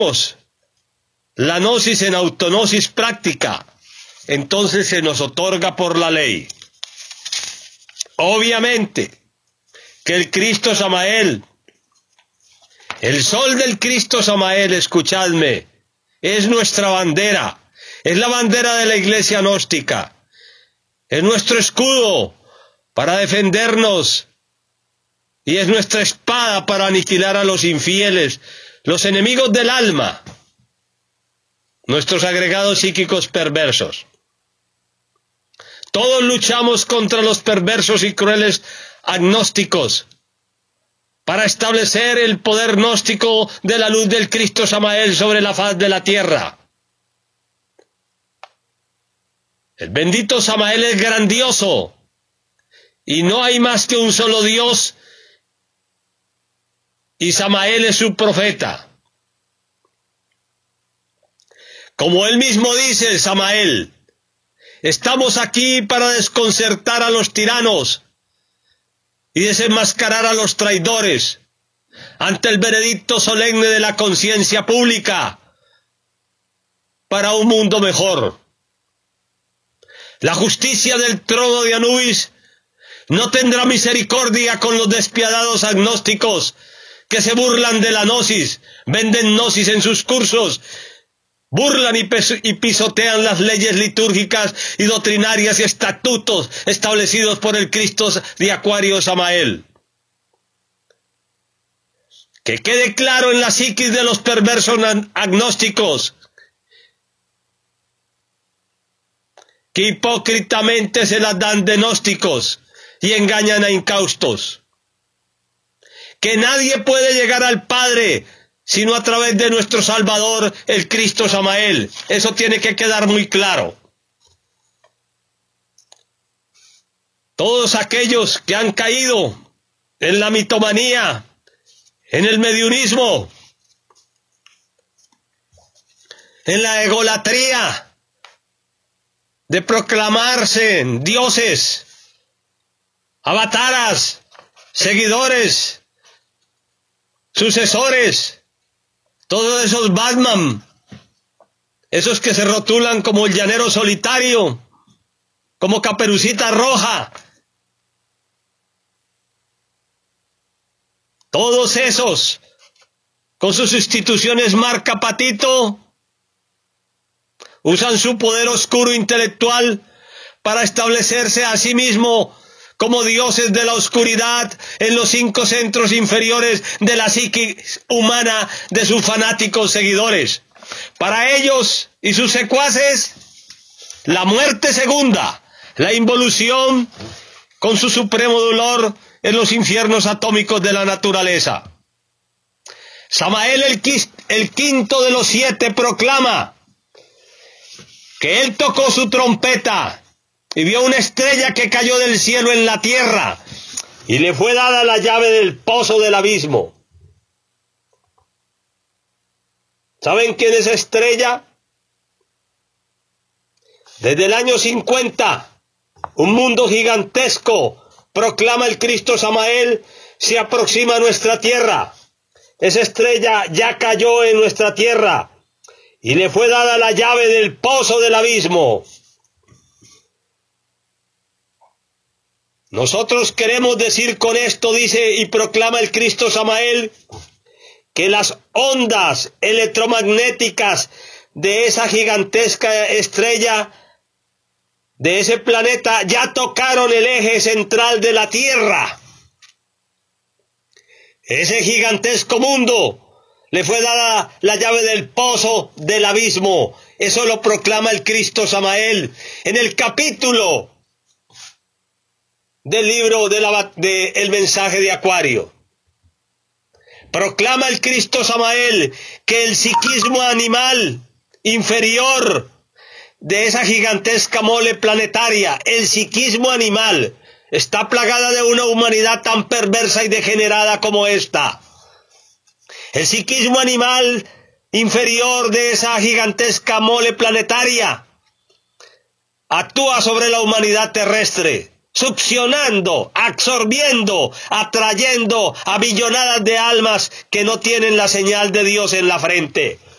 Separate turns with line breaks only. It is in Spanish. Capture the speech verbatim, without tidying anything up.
la gnosis en autognosis práctica, entonces se nos otorga por la ley. Obviamente que el Cristo Samael, el sol del Cristo Samael, escuchadme, es nuestra bandera, es la bandera de la iglesia gnóstica, es nuestro escudo para defendernos y es nuestra espada para aniquilar a los infieles, los enemigos del alma, nuestros agregados psíquicos perversos. Todos luchamos contra los perversos y crueles agnósticos para establecer el poder gnóstico de la luz del Cristo Samael sobre la faz de la tierra. El bendito Samael es grandioso y no hay más que un solo Dios y Samael es su profeta. Como él mismo dice, Samael, estamos aquí para desconcertar a los tiranos y desenmascarar a los traidores ante el veredicto solemne de la conciencia pública para un mundo mejor. La justicia del trono de Anubis no tendrá misericordia con los despiadados agnósticos que se burlan de la gnosis, venden gnosis en sus cursos, burlan y, y pisotean las leyes litúrgicas y doctrinarias y estatutos establecidos por el Cristo de Acuario Samael. Que quede claro en la psiquis de los perversos agnósticos que hipócritamente se las dan de gnósticos y engañan a incaustos. Que nadie puede llegar al Padre sino a través de nuestro Salvador, el Cristo Samael. Eso tiene que quedar muy claro. Todos aquellos que han caído en la mitomanía, en el mediunismo, en la egolatría de proclamarse dioses, avataras, seguidores, sucesores, todos esos Batman, esos que se rotulan como el llanero solitario, como Caperucita Roja, todos esos con sus instituciones marca patito, usan su poder oscuro intelectual para establecerse a sí mismo como dioses de la oscuridad en los cinco centros inferiores de la psique humana de sus fanáticos seguidores. Para ellos y sus secuaces, la muerte segunda, la involución con su supremo dolor en los infiernos atómicos de la naturaleza. Samael el, el quinto de los siete proclama que él tocó su trompeta y vio una estrella que cayó del cielo en la tierra, y le fue dada la llave del pozo del abismo. ¿Saben quién es estrella? Desde el año cincuenta, un mundo gigantesco, proclama el Cristo Samael, se aproxima a nuestra tierra. Esa estrella ya cayó en nuestra tierra, y le fue dada la llave del pozo del abismo. Nosotros queremos decir con esto, dice y proclama el Cristo Samael, que las ondas electromagnéticas de esa gigantesca estrella, de ese planeta, ya tocaron el eje central de la Tierra. Ese gigantesco mundo le fue dada la llave del pozo del abismo. Eso lo proclama el Cristo Samael en el capítulo del libro de, la, de el mensaje de Acuario. Proclama el Cristo Samael que el psiquismo animal inferior de esa gigantesca mole planetaria, el psiquismo animal, está plagada de una humanidad tan perversa y degenerada como esta. El psiquismo animal inferior de esa gigantesca mole planetaria actúa sobre la humanidad terrestre succionando, absorbiendo, atrayendo a billonadas de almas que no tienen la señal de Dios en la frente.